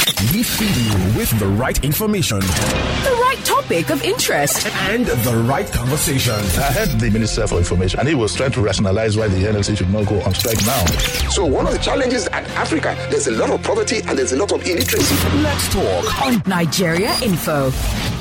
We feed you with the right information, the right topic of interest, and the right conversation. I heard the Minister for Information, and he was trying to rationalize why the NLC should not go on strike now. So one of the challenges at Africa, there's a lot of poverty and there's a lot of illiteracy. Let's talk on Nigeria Info.